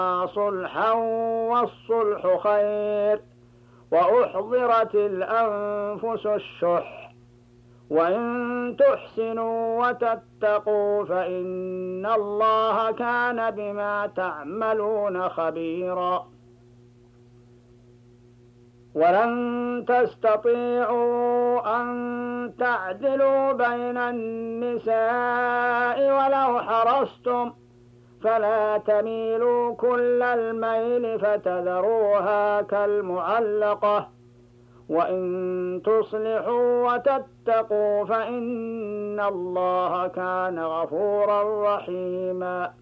صلحا والصلح خير، وأحضرت الأنفس الشح، وإن تحسنوا وتتقوا فإن الله كان بما تعملون خبيرا. ولن تستطيعوا أن تعدلوا بين النساء ولو حرصتم، فلا تميلوا كل الميل فتذروها كالمعلقة، وإن تصلحوا وتتقوا فإن الله كان غفورا رحيما.